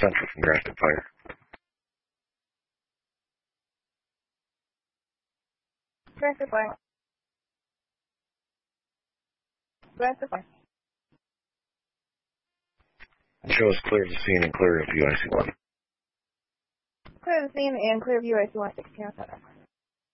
Central from your active fire. Active fire. Active fire. Show us clear of the scene and clear of UIC-1. Clear the scene and clear of UIC-1 16.